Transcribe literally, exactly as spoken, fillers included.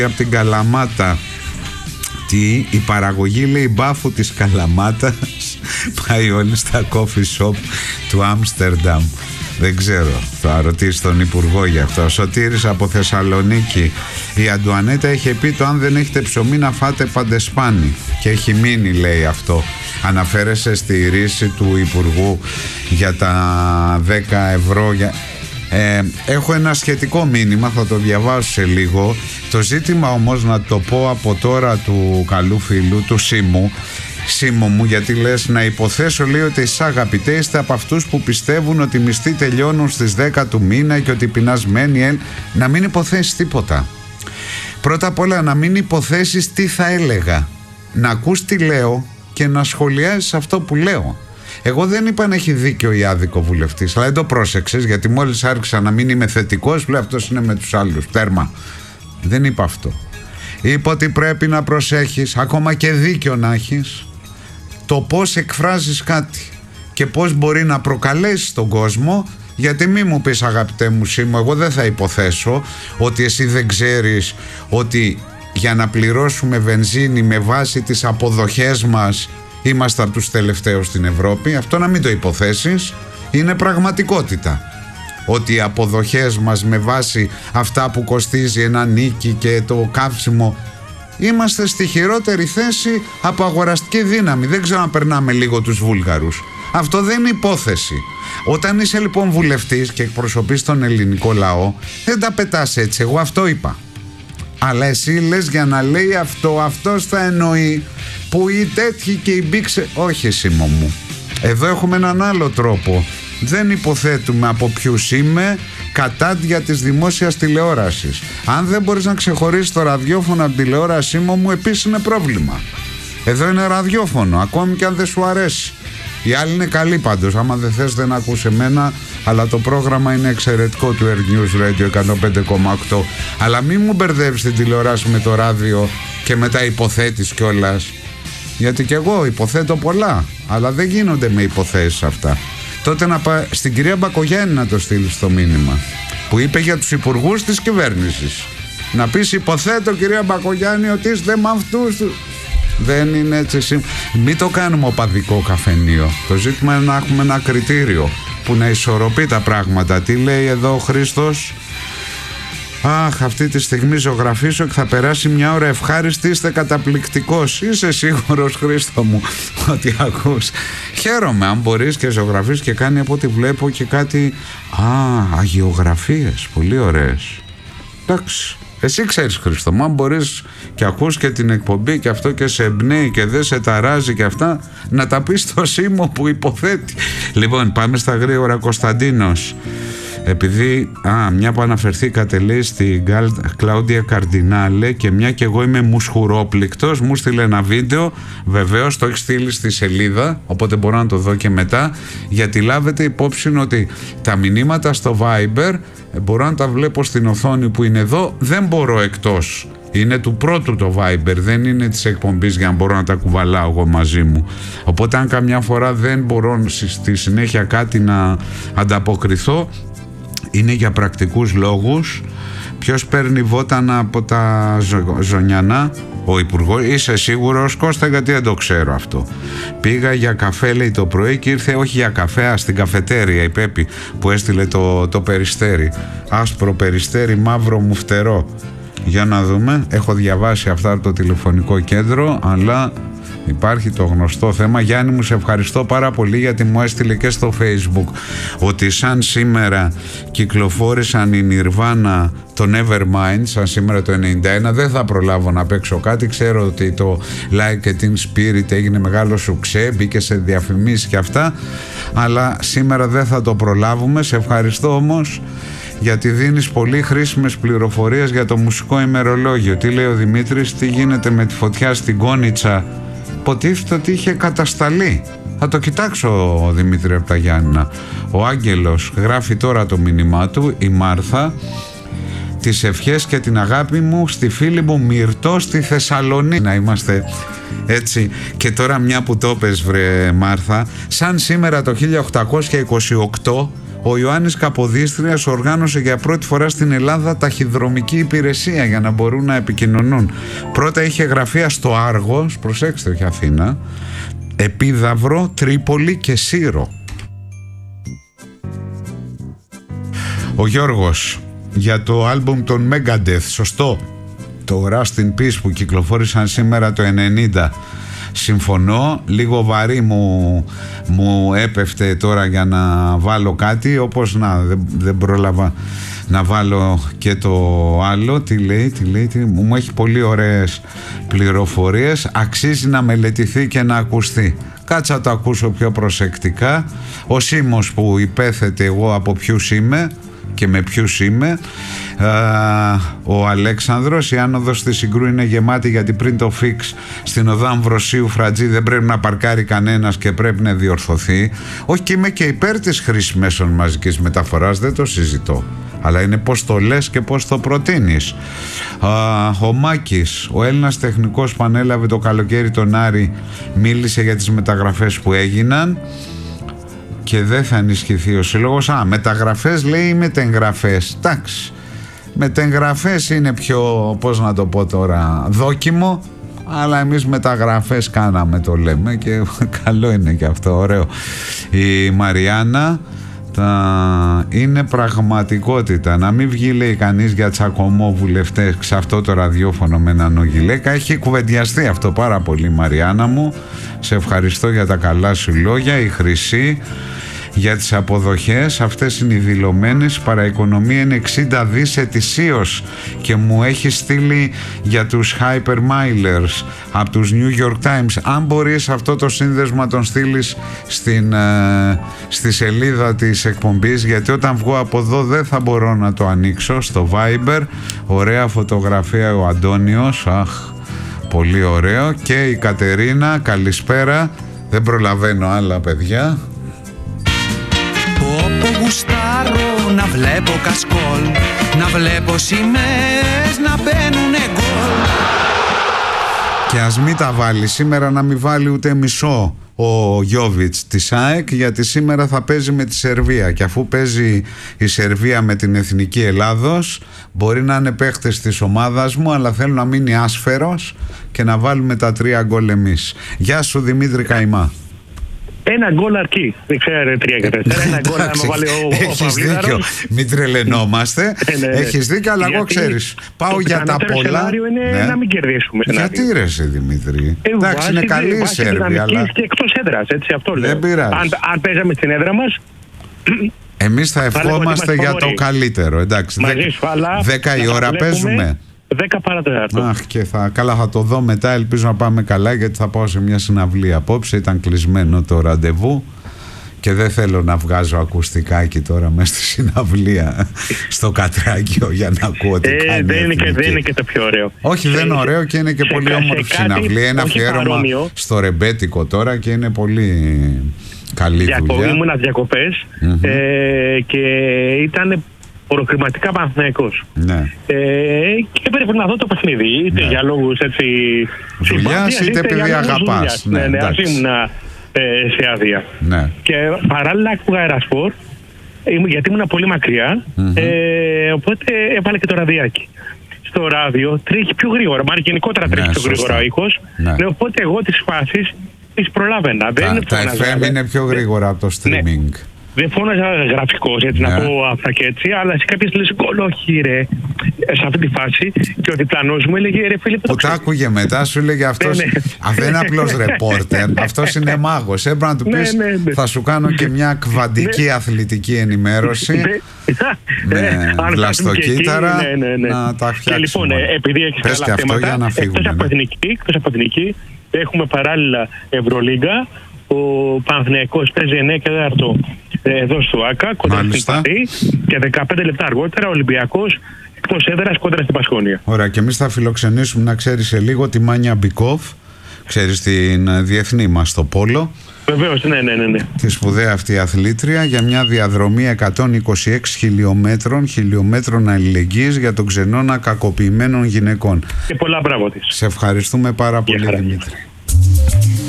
από την Καλαμάτα. Τι, η παραγωγή λέει μπάφου της Καλαμάτας πάει όλοι στα coffee shop του Άμστερνταμ. Δεν ξέρω, θα ρωτήσει τον Υπουργό γι' αυτό. Σωτήρης από Θεσσαλονίκη. Η Αντουανέτα είχε πει το αν δεν έχετε ψωμί να φάτε παντεσπάνι. Και έχει μείνει, λέει, αυτό. Αναφέρεσαι στη ρίση του Υπουργού για τα δέκα ευρώ για... Ε, έχω ένα σχετικό μήνυμα, θα το διαβάσω σε λίγο. Το ζήτημα όμως, να το πω από τώρα, του καλού φίλου του Σίμου, Σίμω μου, γιατί λες να υποθέσω, λέει, ότι εσείς αγαπητέ είστε από αυτούς που πιστεύουν ότι οι μισθοί τελειώνουν στις δέκα του μήνα και ότι πεινασμένοι ελ... Να μην υποθέσεις τίποτα. Πρώτα απ' όλα να μην υποθέσεις τι θα έλεγα. Να ακούς τι λέω και να σχολιάζεις αυτό που λέω. Εγώ δεν είπα να έχει δίκιο ή άδικο βουλευτής, αλλά δεν το πρόσεξες, γιατί μόλις άρχισα να μην είμαι θετικός, λέω αυτός είναι με τους άλλους. Τέρμα. Δεν είπα αυτό. Είπα ότι πρέπει να προσέχεις, ακόμα και δίκιο να έχεις, το πώς εκφράζεις κάτι και πώς μπορεί να προκαλέσει τον κόσμο. Γιατί μη μου πεις, αγαπητέ μου Σίμω, εγώ δεν θα υποθέσω ότι εσύ δεν ξέρεις ότι για να πληρώσουμε βενζίνη με βάση τις αποδοχές μας είμαστε από τους τελευταίους στην Ευρώπη. Αυτό να μην το υποθέσεις, είναι πραγματικότητα. Ότι οι αποδοχές μας με βάση αυτά που κοστίζει ένα νίκη και το καύσιμο, είμαστε στη χειρότερη θέση από αγοραστική δύναμη. Δεν ξέρω αν περνάμε λίγο τους Βούλγαρους. Αυτό δεν είναι υπόθεση. Όταν είσαι λοιπόν βουλευτής και εκπροσωπείς τον ελληνικό λαό, δεν τα πετάς έτσι. Εγώ αυτό είπα. Αλλά εσύ λες για να λέει αυτό, αυτός θα εννοεί που οι τέτοιοι και οι μπήξε. Όχι, Σίμω μου. Εδώ έχουμε έναν άλλο τρόπο. Δεν υποθέτουμε από ποιους είμαι, κατάντια της δημόσιας τηλεόρασης. Αν δεν μπορείς να ξεχωρίσεις το ραδιόφωνο από τη τηλεόρασή μου, επίσης είναι πρόβλημα. Εδώ είναι ραδιόφωνο, ακόμη και αν δεν σου αρέσει. Οι άλλοι είναι καλοί πάντως. Άμα δεν θες, δεν ακούς εμένα, αλλά το πρόγραμμα είναι εξαιρετικό του Air News Radio εκατόν πέντε κόμμα οκτώ. Αλλά μην μου μπερδεύεις την τηλεόραση με το ράδιο και μετά υποθέτεις κιόλας. Γιατί κι εγώ υποθέτω πολλά, αλλά δεν γίνονται με υποθέσεις αυτά. Τότε να πάει στην κυρία Μπακογιάννη να το στείλεις το μήνυμα που είπε για τους υπουργούς της κυβέρνησης. Να πεις, υποθέτω κυρία Μπακογιάννη ότι είστε με αυτούς. Δεν είναι έτσι. Μην το κάνουμε οπαδικό καφενείο. Το ζήτημα είναι να έχουμε ένα κριτήριο που να ισορροπεί τα πράγματα. Τι λέει εδώ ο Χρήστος? Αχ, αυτή τη στιγμή ζωγραφίσω και θα περάσει μια ώρα ευχάριστη. Είστε καταπληκτικός. Είσαι σίγουρος, Χρήστο μου, ότι ακούς? Χαίρομαι αν μπορείς και ζωγραφείς και κάνει, από ό,τι βλέπω, και κάτι. Α, αγιογραφίες. Πολύ ωραίες. Εντάξει. Εσύ ξέρεις, Χρήστο μου, αν μπορείς και ακούς και την εκπομπή και αυτό και σε εμπνέει και δεν σε ταράζει και αυτά, να τα πεις στο Σίμω που υποθέτει. Λοιπόν, πάμε στα γρήγορα. Κωνσταντίνος. Επειδή, α, μια που αναφερθήκατε, λέει, στην Κλάουντια Καρντινάλε, και μια και εγώ είμαι μουσχουρόπληκτος, μου στείλε ένα βίντεο. Βεβαίως το έχει στείλει στη σελίδα, οπότε μπορώ να το δω και μετά, γιατί λάβετε υπόψη ότι τα μηνύματα στο Viber μπορώ να τα βλέπω στην οθόνη που είναι εδώ, δεν μπορώ εκτός. Είναι του πρώτου το Viber, δεν είναι της εκπομπής για να μπορώ να τα κουβαλάω εγώ μαζί μου. Οπότε αν καμιά φορά δεν μπορώ στη συνέχεια κάτι να ανταποκριθώ, είναι για πρακτικούς λόγους. Ποιος παίρνει βότανα από τα ζω, Ζωνιανά? Ο Υπουργός. Είσαι σίγουρος, Κώστα? Γιατί δεν το ξέρω αυτό. Πήγα για καφέ, λέει, το πρωί και ήρθε, όχι για καφέ, στην καφετέρια η Πέπη που έστειλε το, το περιστέρι. Άσπρο περιστέρι, μαύρο μου φτερό. Για να δούμε. Έχω διαβάσει αυτά από το τηλεφωνικό κέντρο, αλλά υπάρχει το γνωστό θέμα. Γιάννη μου, σε ευχαριστώ πάρα πολύ, γιατί μου έστειλε και στο Facebook ότι σαν σήμερα κυκλοφόρησαν η Nirvana το Nevermind, σαν σήμερα το ενενήντα ένα. Δεν θα προλάβω να παίξω κάτι. Ξέρω ότι το Like a Teen Spirit έγινε μεγάλο σουξέ, μπήκε σε διαφημίσεις και αυτά, αλλά σήμερα δεν θα το προλάβουμε. Σε ευχαριστώ όμως, γιατί δίνεις πολύ χρήσιμες πληροφορίες για το μουσικό ημερολόγιο. Τι λέει ο Δημήτρης? Τι γίνεται με τη φωτιά στην Κόνιτσα? Υποτίθεται ότι είχε κατασταλεί. Θα το κοιτάξω, ο Δημήτρη από τα Γιάννηνα. Ο Άγγελος γράφει τώρα το μήνυμά του. Η Μάρθα. Τις ευχές και την αγάπη μου στη φίλη μου Μυρτώ στη Θεσσαλονίκη. Να είμαστε έτσι. Και τώρα, μια που το πες, βρε Μάρθα, σαν σήμερα το χίλια οκτακόσια είκοσι οκτώ ο Ιωάννης Καποδίστριας οργάνωσε για πρώτη φορά στην Ελλάδα ταχυδρομική υπηρεσία για να μπορούν να επικοινωνούν. Πρώτα είχε γραφεία στο Άργος, προσέξτε, όχι Αθήνα, Επίδαυρο, Τρίπολη και Σύρο. Ο Γιώργος, για το άλμπουμ των Megadeth, σωστό, το Rust in Peace που κυκλοφόρησαν σήμερα το ενενήντα, συμφωνώ, λίγο βαρύ μου, μου έπεφτε τώρα για να βάλω κάτι, όπως να δεν, δεν πρόλαβα να βάλω και το άλλο. Τι λέει, τι λέει, τι, μου έχει πολύ ωραίες πληροφορίες, αξίζει να μελετηθεί και να ακουστεί. Κάτσα να το ακούσω πιο προσεκτικά. Ο Σίμος που υπέθετε εγώ από ποιους είμαι και με ποιους είμαι. Α, ο Αλέξανδρος, η άνοδος της Συγκρού είναι γεμάτη, γιατί πριν το φίξ στην οδό Αμβροσίου Φρατζή δεν πρέπει να παρκάρει κανένας και πρέπει να διορθωθεί. Όχι, και είμαι και υπέρ της χρήσης μέσων μαζικής μεταφοράς, δεν το συζητώ, αλλά είναι πως το λες και πως το προτείνεις. Α, ο Μάκης, ο Έλληνας τεχνικός που ανέλαβε το καλοκαίρι τον Άρη, μίλησε για τις μεταγραφές που έγιναν και δεν θα ενισχυθεί ο σύλλογος. Α, μεταγραφές λέει ή μετεγγραφές. Εντάξει, μετεγγραφές είναι πιο, πώς να το πω τώρα, δόκιμο, αλλά εμείς μεταγραφές κάναμε, το λέμε, και καλό είναι και αυτό, ωραίο. Η Μαριάννα, τα... είναι πραγματικότητα. Να μην βγει, λέει κανείς, για τσακωμό βουλευτές σε αυτό το ραδιόφωνο με έναν Ογιλέκα. Έχει κουβεντιαστεί αυτό πάρα πολύ, Μαριάννα μου. Σε ευχαριστώ για τα καλά σου λόγια. Η Χρυσή, για τις αποδοχές, αυτές είναι οι δηλωμένες. Η παραοικονομία είναι εξήντα δις ετησίως και μου έχει στείλει για τους hypermilers από τους New York Times. Αν μπορείς αυτό το σύνδεσμα τον στείλεις στην, ε, στη σελίδα της εκπομπής, γιατί όταν βγω από εδώ δεν θα μπορώ να το ανοίξω. Στο Viber, ωραία φωτογραφία ο Αντώνιος, αχ, πολύ ωραίο. Και η Κατερίνα, καλησπέρα, δεν προλαβαίνω άλλα, παιδιά. Όπου γουστάρω να βλέπω κασκόλ, να βλέπω σημαίες να μπαίνουνε γκολ. Και ας μην τα βάλει σήμερα, να μην βάλει ούτε μισό ο Γιόβιτς της ΑΕΚ, γιατί σήμερα θα παίζει με τη Σερβία, και αφού παίζει η Σερβία με την Εθνική Ελλάδος, μπορεί να είναι παίχτες της ομάδας μου, αλλά θέλω να μείνει άσφαιρος και να βάλουμε τα τρία γκολ εμείς. Γεια σου Δημήτρη Καϊμά. Ένα γκολ αρκεί. Δεν ξέρω, τρία και τέσσερα. Ένα γκολ να βάλει ο, ο Παυλίδαρος. Μην τρελαινόμαστε. ναι, ναι. Έχεις δίκιο, αλλά εγώ ξέρεις. Πάω για τα πολλά. Το σενάριο είναι ναι. να μην κερδίσουμε. Γιατί ρε εσύ Δημήτρη. Ε, Εντάξει, είναι καλή η Σέρβια. Αλλά... και εκτός έδρας, έτσι, αυτό λέω. Δεν πειράζει. Αν, αν παίζαμε στην έδρα μας... Εμείς θα ευχόμαστε για το καλύτερο. Εντάξει, δέκα η ώρα παίζουμε. δέκα παρατέταρτο. Αχ, και θα, καλά, θα το δω μετά. Ελπίζω να πάμε καλά, γιατί θα πάω σε μια συναυλία απόψε. Ήταν κλεισμένο το ραντεβού και δεν θέλω να βγάζω ακουστικάκι τώρα μέσα στη συναυλία στο Κατράκιο για να ακούω τι ε, κάνει. Δεν είναι, και, δεν είναι και το πιο ωραίο. Όχι, δεν είναι ωραίο και είναι και πολύ κα, όμορφη συναυλία. Ένα αφιέρωμα στο ρεμπέτικο τώρα και είναι πολύ καλή Διακο, δουλειά. Ήμουνα διακοπές mm-hmm. ε, και ήταν προκριματικά Παναθηναϊκός. Ναι. Ε, και έπρεπε να δω το παιχνίδι. Είτε ναι. για λόγους έτσι δουλειάς, είτε, είτε επειδή αγαπάς. Ναι, ναι, ναι, ας ήμουν ε, σε άδεια. Ναι. Και παράλληλα άκουγα αερασπορ, γιατί ήμουν πολύ μακριά, mm-hmm. ε, οπότε έβαλε και το ραδιάκι. Στο ράδιο τρέχει πιο γρήγορα, μα γενικότερα τρέχει ναι, πιο σωστά. γρήγορα ο ήχος. Ναι. Ναι, οπότε εγώ τις φάσεις τις προλάβαινα. Τα, τα εφ εμ είναι πιο γρήγορα από το streaming. Ναι. Δεν φώναζα γραφικός, έτσι, ναι. να πω αυτά και έτσι, αλλά σε κάποιες λες γκολ, όχι ρε, σε αυτή τη φάση. Και ο διπλανός μου έλεγε ρε Φίλιππε. Που τα άκουγε μετά, σου έλεγε αυτός, ναι, ναι. αυτό είναι απλός ρεπόρτερ, αυτός είναι μάγος. Έπρεπε να του πεις, ναι, ναι, ναι. θα σου κάνω και μια κβαντική ναι. αθλητική ενημέρωση με βλαστοκύτταρα ναι, ναι, ναι. να τα φτιάξουμε. Και λοιπόν, επειδή έχεις Πες καλά θέματα, εκτός από εθνική, έχουμε παράλληλα Ευρωλίγκα. Ο Παναθηναϊκός παίζει εννέα και τέταρτο εδώ στο ΆΚΑ, κοντά στην Παρί, και δεκαπέντε λεπτά αργότερα ο Ολυμπιακός εκτός έδρας κοντά στην Πασχόνια. Ωραία, και εμείς θα φιλοξενήσουμε, να ξέρεις, σε λίγο τη Μάνια Μπικόφ, ξέρεις, την διεθνή μας στο πόλο. Βεβαίως, ναι, ναι, ναι, ναι. Τη σπουδαία αυτή αθλήτρια, για μια διαδρομή εκατόν είκοσι έξι χιλιόμετρων, χιλιόμετρων αλληλεγγύης για τον ξενώνα κακοποιημένων γυναικών. Και πολλά μπράβο της. Σε ευχαριστούμε πάρα πολύ, Δημήτρη.